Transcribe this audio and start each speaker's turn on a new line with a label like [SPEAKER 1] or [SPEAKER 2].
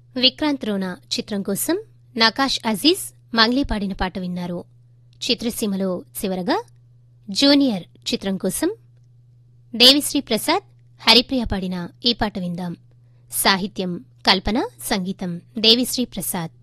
[SPEAKER 1] విక్రాంత్ రోనా చిత్రం కోసం నకాష్ అజీజ్ మంగ్లీ పాడిన పాట విన్నారు. చిత్రసీమలో చివరగా జూనియర్ చిత్రం కోసం దేవిశ్రీ ప్రసాద్, హరిప్రియ పాడిన ఈ పాట విందాం. సాహిత్యం కల్పన, సంగీతం దేవిశ్రీ ప్రసాద్.